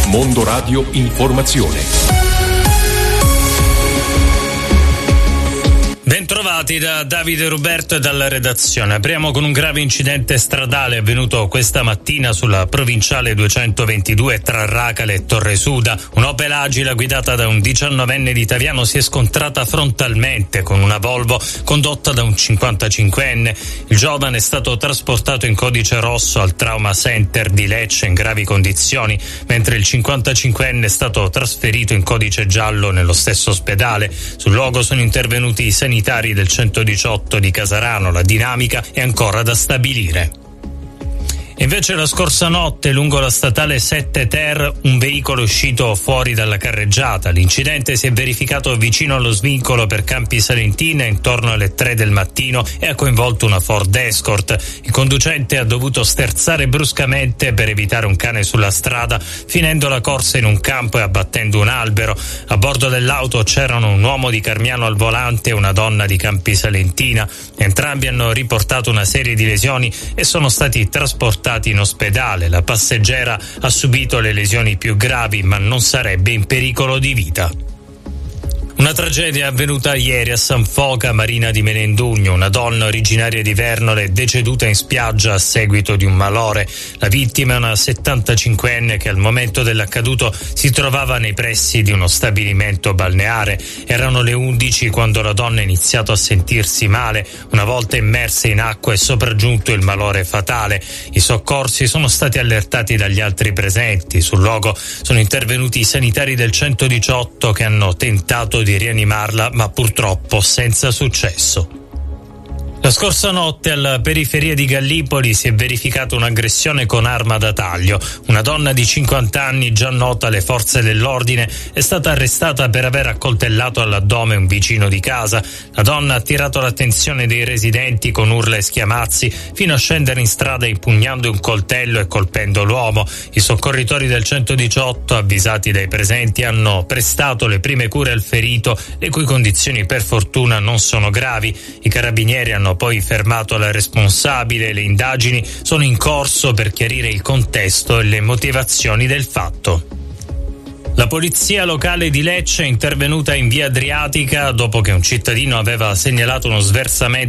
Mondo Radio Informazione. Bentrovati da Davide Ruberto e dalla redazione. Apriamo con un grave incidente stradale avvenuto questa mattina sulla provinciale 222 tra Racale e Torresuda. Un'Opel Agila guidata da un 19enne di Taviano si è scontrata frontalmente con una Volvo condotta da un 55enne. Il giovane è stato trasportato in codice rosso al Trauma Center di Lecce in gravi condizioni, mentre il 55enne è stato trasferito in codice giallo nello stesso ospedale. Sul luogo sono intervenuti i sanitari del 118 di Casarano. La dinamica è ancora da stabilire. Invece la scorsa notte lungo la statale 7 Ter un veicolo è uscito fuori dalla carreggiata. L'incidente si è verificato vicino allo svincolo per Campi Salentina intorno alle 3 del mattino e ha coinvolto una Ford Escort. Il conducente ha dovuto sterzare bruscamente per evitare un cane sulla strada, finendo la corsa in un campo e abbattendo un albero. A bordo dell'auto c'erano un uomo di Carmiano al volante e una donna di Campi Salentina. Entrambi hanno riportato una serie di lesioni e sono stati trasportati in ospedale. La passeggera ha subito le lesioni più gravi, ma non sarebbe in pericolo di vita. Una tragedia è avvenuta ieri a San Foca, Marina di Melendugno. Una donna originaria di Vernole è deceduta in spiaggia a seguito di un malore. La vittima è una 75enne che al momento dell'accaduto si trovava nei pressi di uno stabilimento balneare. Erano le 11 quando la donna ha iniziato a sentirsi male. Una volta immersa in acqua è sopraggiunto il malore fatale. I soccorsi sono stati allertati dagli altri presenti. Sul luogo sono intervenuti i sanitari del 118 che hanno tentato di rianimarla, ma purtroppo senza successo. La scorsa notte alla periferia di Gallipoli si è verificata un'aggressione con arma da taglio. Una donna di 50 anni, già nota alle forze dell'ordine, è stata arrestata per aver accoltellato all'addome un vicino di casa. La donna ha attirato l'attenzione dei residenti con urla e schiamazzi fino a scendere in strada impugnando un coltello e colpendo l'uomo. I soccorritori del 118, avvisati dai presenti, hanno prestato le prime cure al ferito, le cui condizioni per fortuna non sono gravi. I carabinieri hanno poi fermato la responsabile. Le indagini sono in corso per chiarire il contesto e le motivazioni del fatto. La polizia locale di Lecce è intervenuta in via Adriatica dopo che un cittadino aveva segnalato uno sversamento